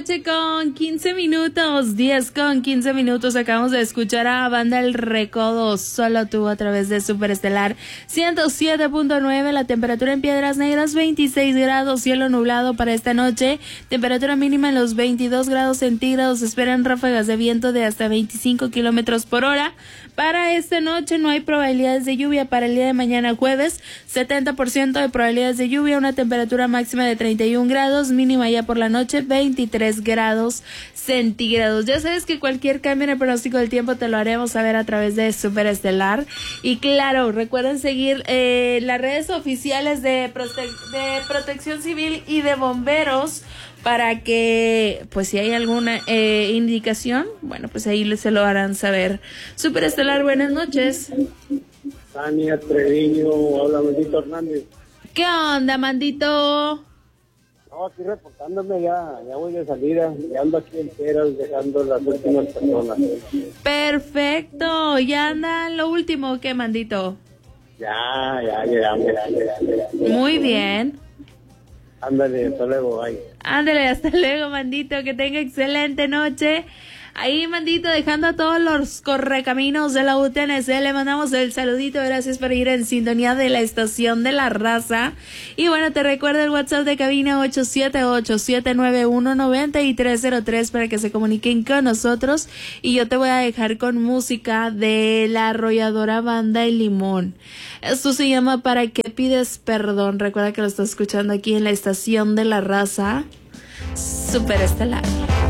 Con 15 minutos, 10 con 15 minutos, acabamos de escuchar a Banda El Recodo, Solo Tú, a través de Superestelar 107.9, la temperatura en Piedras Negras 26 grados, cielo nublado para esta noche, temperatura mínima en los 22 grados centígrados, se esperan ráfagas de viento de hasta 25 kilómetros por hora. Para esta noche no hay probabilidades de lluvia. Para el día de mañana jueves, 70% de probabilidades de lluvia, una temperatura máxima de 31 grados, mínima ya por la noche 23 grados centígrados. Ya sabes que cualquier cambio en el pronóstico del tiempo te lo haremos saber a través de Superestelar. Y claro, recuerden seguir las redes oficiales de Protección Civil y de Bomberos, para que, pues, si hay alguna indicación, bueno, pues ahí se lo harán saber. Superestelar, buenas noches. Tania Treviño, habla Mandito Hernández. ¿Qué onda, Mandito? No, aquí reportándome, ya voy de salida, ya ando aquí enteras dejando las últimas personas. Perfecto, ya anda lo último, ¿qué, Mandito? Ya llegamos. Muy bien. Ándale, hasta luego, bye. Ándale, hasta luego, Mandito, que tenga excelente noche. Ahí, Mandito, dejando a todos los correcaminos de la UTNC, le mandamos el saludito, gracias por ir en sintonía de la estación de la raza. Y bueno, te recuerdo el WhatsApp de cabina 878-791-9303 para que se comuniquen con nosotros. Y yo te voy a dejar con música de la arrolladora Banda El Limón. Esto se llama Para que pides perdón. Recuerda que lo estás escuchando aquí en la estación de la raza Superestelar.